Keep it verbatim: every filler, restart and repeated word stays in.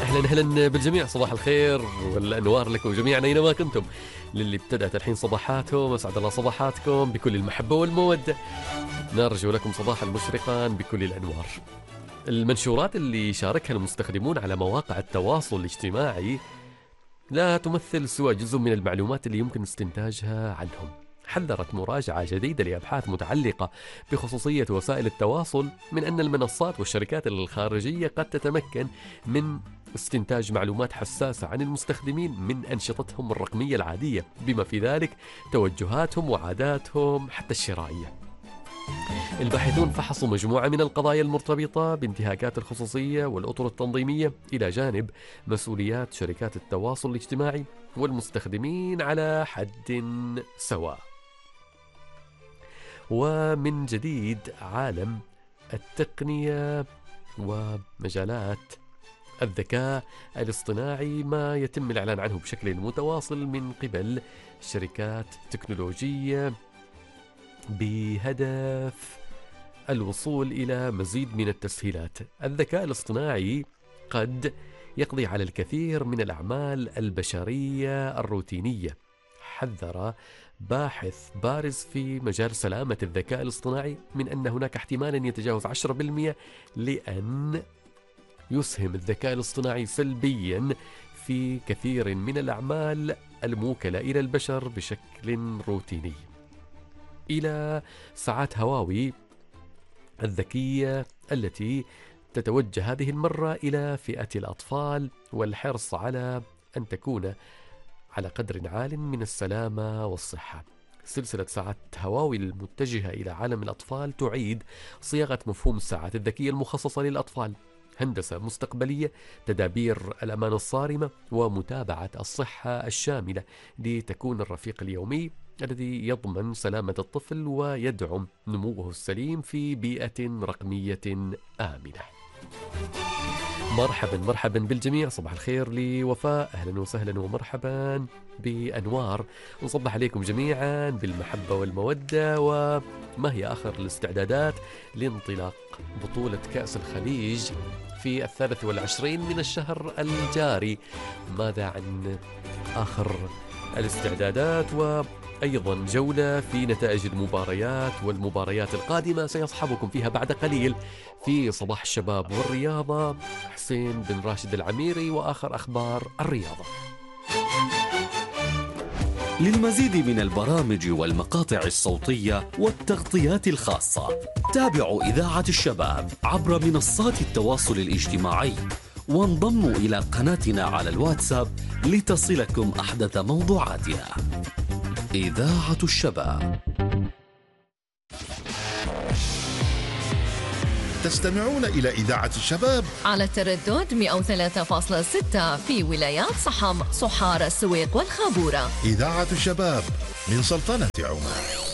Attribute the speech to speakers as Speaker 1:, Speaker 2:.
Speaker 1: أهلا أهلا بالجميع، صباح الخير والأنوار لكم جميعا أينما كنتم. للي ابتدأت الحين صباحاتهم أسعد الله صباحاتكم بكل المحبة والمودة. نرجو لكم صباحا مشرقا بكل الأنوار. المنشورات اللي شاركها المستخدمون على مواقع التواصل الاجتماعي لا تمثل سوى جزء من المعلومات اللي يمكن استنتاجها عنهم. حذرت مراجعة جديدة لأبحاث متعلقة بخصوصية وسائل التواصل من أن المنصات والشركات الخارجية قد تتمكن من استنتاج معلومات حساسة عن المستخدمين من أنشطتهم الرقمية العادية، بما في ذلك توجهاتهم وعاداتهم حتى الشرائية. الباحثون فحصوا مجموعة من القضايا المرتبطة بانتهاكات الخصوصية والأطر التنظيمية إلى جانب مسؤوليات شركات التواصل الاجتماعي والمستخدمين على حد سواء. ومن جديد عالم التقنية ومجالات الذكاء الاصطناعي ما يتم الإعلان عنه بشكل متواصل من قبل شركات تكنولوجية بهدف الوصول إلى مزيد من التسهيلات. الذكاء الاصطناعي قد يقضي على الكثير من الأعمال البشرية الروتينية. حذر باحث بارز في مجال سلامة الذكاء الاصطناعي من أن هناك احتمالا يتجاوز عشرة بالمئة لأن يسهم الذكاء الاصطناعي سلبيا في كثير من الأعمال الموكلة إلى البشر بشكل روتيني. إلى ساعات هواوي الذكية التي تتوجه هذه المرة إلى فئة الأطفال والحرص على أن تكون على قدر عال من السلامة والصحة. سلسلة ساعات هواوي المتجهة إلى عالم الأطفال تعيد صياغة مفهوم الساعات الذكية المخصصة للأطفال، هندسة مستقبلية، تدابير الأمان الصارمة، ومتابعة الصحة الشاملة لتكون الرفيق اليومي الذي يضمن سلامة الطفل ويدعم نموه السليم في بيئة رقمية آمنة. مرحبا مرحبا بالجميع، صباح الخير لوفاء، أهلا وسهلا ومرحبا بأنوار. نصبح عليكم جميعا بالمحبة والمودة. وما هي آخر الاستعدادات لانطلاق بطولة كأس الخليج في الثالث والعشرين من الشهر الجاري؟ ماذا عن آخر الاستعدادات؟ وأيضا جولة في نتائج المباريات والمباريات القادمة سيصحبكم فيها بعد قليل في صباح الشباب والرياضة حسين بن راشد العميري وآخر أخبار الرياضة.
Speaker 2: للمزيد من البرامج والمقاطع الصوتية والتغطيات الخاصة تابعوا إذاعة الشباب عبر منصات التواصل الاجتماعي، وانضموا إلى قناتنا على الواتساب لتصلكم أحدث موضوعاتنا. إذاعة الشباب.
Speaker 3: تستمعون إلى إذاعة الشباب
Speaker 4: على التردد مئة وثلاثة فاصلة ستة في ولايات صحم، صحارى، السويق والخابورة.
Speaker 3: إذاعة الشباب من سلطنة عمان.